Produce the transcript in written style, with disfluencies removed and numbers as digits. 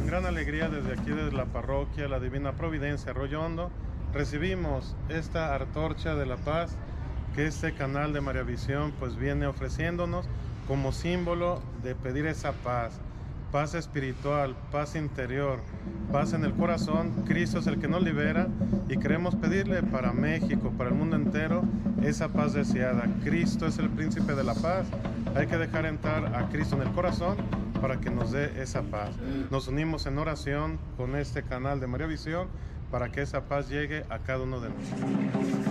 gran alegría desde aquí, desde la parroquia La Divina Providencia Arroyo Hondo, recibimos esta antorcha de la paz que este canal de María Visión pues viene ofreciéndonos como símbolo de pedir esa paz, paz espiritual, paz interior, paz en el corazón. Cristo es el que nos libera y queremos pedirle para México, para el mundo entero, esa paz deseada. Cristo es el príncipe de la paz. Hay que dejar entrar a Cristo en el corazón para que nos dé esa paz. Nos unimos en oración con este canal de María Visión para que esa paz llegue a cada uno de nosotros.